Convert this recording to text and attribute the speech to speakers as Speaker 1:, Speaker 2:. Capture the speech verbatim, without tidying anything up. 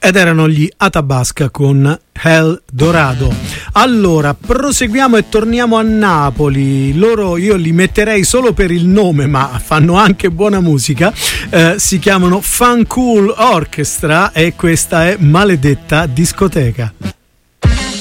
Speaker 1: Ed erano gli Atabasca con El Dorado. Allora, proseguiamo e torniamo a Napoli. Loro io li metterei solo per il nome, ma fanno anche buona musica. Eh, si chiamano Fun Cool Orchestra e questa è Maledetta Discoteca.